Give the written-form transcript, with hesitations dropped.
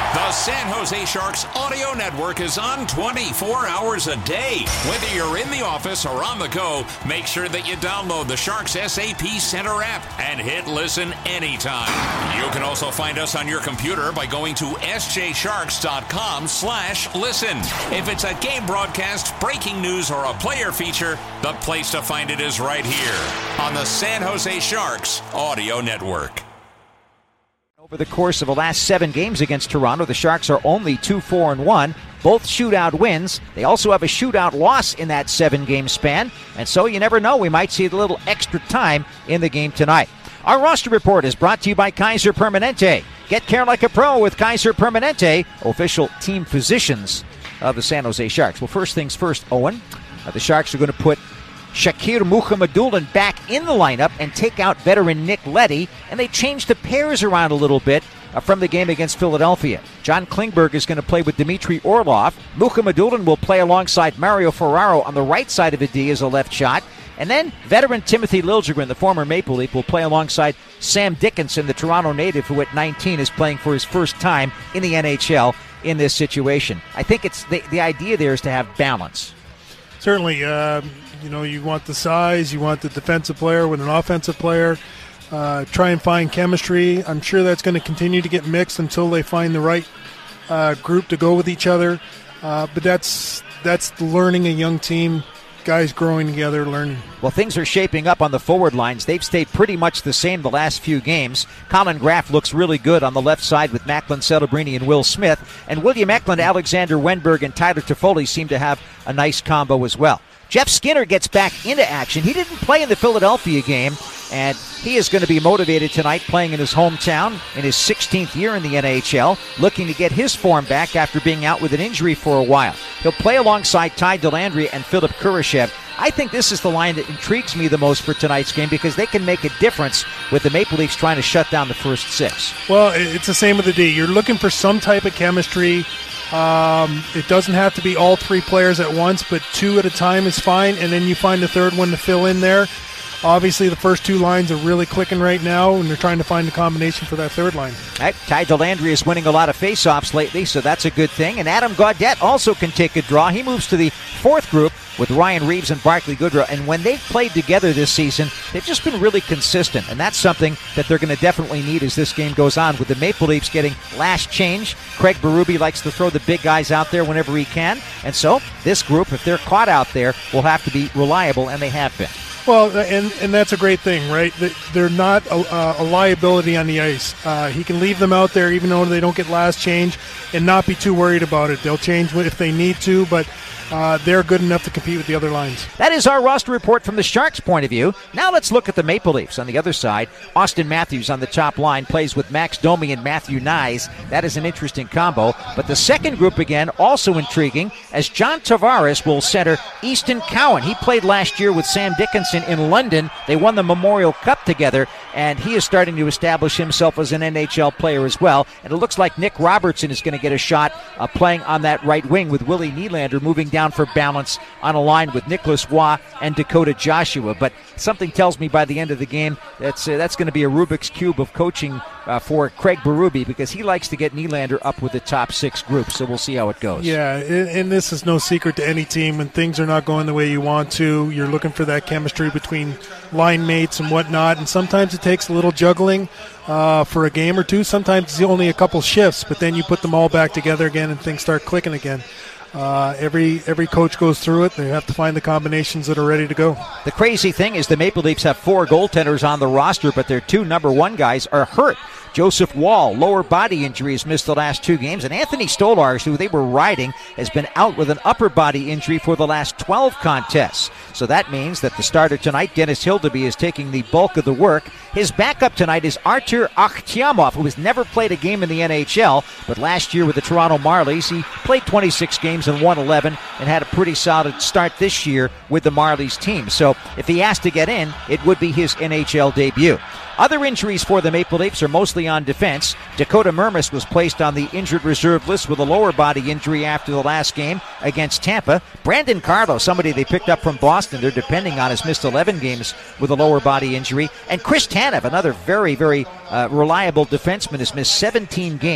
The San Jose Sharks audio network is on 24 hours a day. Whether you're in the office or on the go, make sure that you download the Sharks SAP Center app and hit listen anytime. You can also find us on your computer by going to sjsharks.com/listen. If it's a game broadcast, breaking news, or a player feature, the place to find it is right here on the San Jose Sharks audio network. Over the course of the last 7 games against Toronto, the Sharks are only 2-4-1, both shootout wins. They also have a shootout loss in that 7-game span, and so you never know, we might see a little extra time in the game tonight. Our roster report is brought to you by Kaiser Permanente. Get care like a pro with Kaiser Permanente, official team physicians of the San Jose Sharks. Well, first things first, Owen, the Sharks are going to put Shakir Mukhamadullin back in the lineup and take out veteran Nick Leddy, and they changed the pairs around a little bit from the game against Philadelphia. John Klingberg is going to play with Dmitry Orlov. Mukhamadullin will play alongside Mario Ferraro on the right side of the D as a left shot. And then veteran Timothy Liljegren, the former Maple Leaf, will play alongside Sam Dickinson, the Toronto native, who at 19 is playing for his first time in the NHL in this situation. I think it's the idea there is to have balance. Certainly, you want the size, you want the defensive player with an offensive player. Try and find chemistry. I'm sure that's going to continue to get mixed until they find the right group to go with each other. But that's learning a young team, guys growing together, learning. Well, things are shaping up on the forward lines. They've stayed pretty much the same the last few games. Colin Graff looks really good on the left side with Macklin Celebrini and Will Smith. And William Eklund, Alexander Wenberg, and Tyler Toffoli seem to have a nice combo as well. Jeff Skinner gets back into action. He didn't play in the Philadelphia game, and he is going to be motivated tonight playing in his hometown in his 16th year in the NHL, looking to get his form back after being out with an injury for a while. He'll play alongside Ty Dellandrea and Philip Kurashev. I think this is the line that intrigues me the most for tonight's game because they can make a difference with the Maple Leafs trying to shut down the first 6. Well, it's the same with the D. You're looking for some type of chemistry. It doesn't have to be all 3 players at once, but 2 at a time is fine, and then you find the third one to fill in there. Obviously, the first 2 lines are really clicking right now, and they're trying to find a combination for that third line. Right. Ty Dellandrea is winning a lot of faceoffs lately, so that's a good thing. And Adam Gaudette also can take a draw. He moves to the 4th group with Ryan Reeves and Barclay Goodrow. And when they've played together this season, they've just been really consistent. And that's something that they're going to definitely need as this game goes on. With the Maple Leafs getting last change, Craig Berube likes to throw the big guys out there whenever he can. And so this group, if they're caught out there, will have to be reliable, and they have been. Well, and that's a great thing, right? They're not a liability on the ice. He can leave them out there even though they don't get last change and not be too worried about it. They'll change if they need to, but they're good enough to compete with the other lines. That is our roster report from the Sharks' point of view. Now let's look at the Maple Leafs. On the other side, Austin Matthews on the top line plays with Max Domi and Matthew Knies. That is an interesting combo. But the second group, again, also intriguing, as John Tavares will center Easton Cowan. He played last year with Sam Dickinson in London. They won the Memorial Cup together, and he is starting to establish himself as an NHL player as well. And it looks like Nick Robertson is going to get a shot playing on that right wing with Willie Nylander moving down for balance on a line with Nicholas Waugh and Dakota Joshua. But something tells me by the end of the game that's going to be a Rubik's Cube of coaching for Craig Berube, because he likes to get Nylander up with the top 6 groups. So we'll see how it goes. Yeah, and this is no secret to any team. When things are not going the way you want to, you're looking for that chemistry between line mates and whatnot. And sometimes it takes a little juggling for a game or two. Sometimes it's only a couple shifts, but then you put them all back together again and things start clicking again. Every coach goes through it. They have to find the combinations that are ready to go. The crazy thing is the Maple Leafs have 4 goaltenders on the roster, but their 2 number 1 guys are hurt. Joseph Wall, lower body injury, has missed the last 2 games. And Anthony Stolarz, who they were riding, has been out with an upper body injury for the last 12 contests. So that means that the starter tonight, Dennis Hildeby, is taking the bulk of the work. His backup tonight is Artur Akhtiamov, who has never played a game in the NHL, but last year with the Toronto Marlies, he played 26 games and won 11 and had a pretty solid start this year with the Marlies team. So if he has to get in, it would be his NHL debut. Other injuries for the Maple Leafs are mostly on defense. Dakota Mermis was placed on the injured reserve list with a lower body injury after the last game against Tampa. Brandon Carlo, somebody they picked up from Boston, they're depending on, has missed 11 games with a lower body injury. And Chris Tanev, another very, very reliable defenseman, has missed 17 games.